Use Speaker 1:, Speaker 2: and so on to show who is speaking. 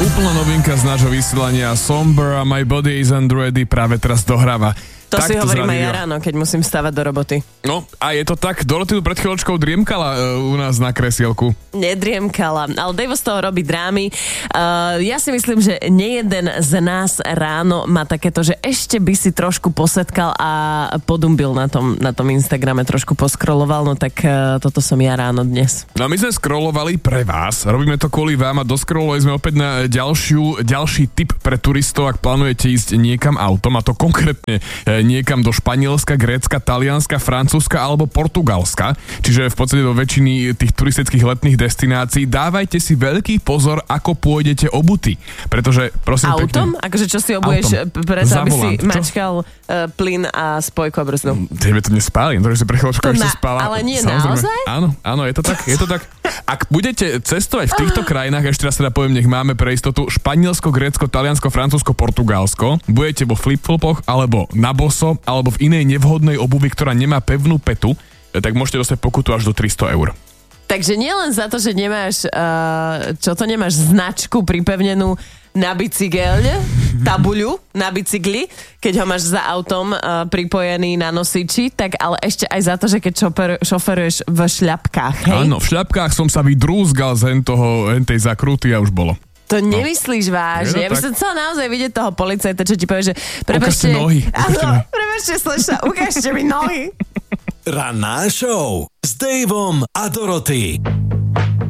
Speaker 1: Úplná novinka z nášho vysielania Somber a My Body Isn't Ready práve teraz dohráva.
Speaker 2: To si hovorím aj ja ráno, keď musím stávať do roboty.
Speaker 1: No a je to tak, Dorothy tu pred chvíľočkou driemkala u nás na kresielku.
Speaker 2: Nedriemkala, ale Dave z toho robí drámy. Ja si myslím, že nejeden z nás ráno má takéto, že ešte by si trošku posetkal a podumbil na tom Instagrame, trošku poskroloval, no tak toto som ja ráno dnes.
Speaker 1: No my sme scrollovali pre vás, robíme to kvôli vám a doskrolovali sme opäť na ďalší tip pre turistov, ak plánujete ísť niekam autom, a to konkrétne niekam do Španielska, Grécka, Talianska, Francúzska alebo Portugalska. Čiže v podstate do väčšiny tých turistických letných destinácií dávajte si veľký pozor, ako pôjdete obuty. Pretože, prosím
Speaker 2: autom?
Speaker 1: pekne...
Speaker 2: Akože čo si obuješ preto, aby si mačkal plyn a spojku a brzdu?
Speaker 1: Tebe to nespálim, to, že si pre chvíľočku ešte spala.
Speaker 2: Ale nie naozaj?
Speaker 1: Áno, je to tak. Ak budete cestovať v týchto krajinách, ešte raz teda poviem, nech máme pre istotu, Španielsko, Grécko, Taliansko, Francúzsko, Portugalsko, budete vo flip-flopoch alebo na boso, alebo v inej nevhodnej obuvi, ktorá nemá pevnú petu, tak môžete dostať pokutu až do 300 eur.
Speaker 2: Takže nielen za to, že nemáš, nemáš značku pripevnenú na bicykel, tabuľu na bicykli, keď ho máš za autom pripojený na nosiči, tak ale ešte aj za to, že keď šoferuješ v šľapkách, hej?
Speaker 1: Áno, v šľapkách som sa vydrúzgal z tej zakruty a už bolo.
Speaker 2: To nemyslíš vážne. Ja by som chcela naozaj vidieť toho policajta, čo ti povie, že
Speaker 1: ukážte nohy.
Speaker 2: Prepáčte, slečna, ukážte mi nohy.
Speaker 3: Ranná show s Daveom a Dorothy.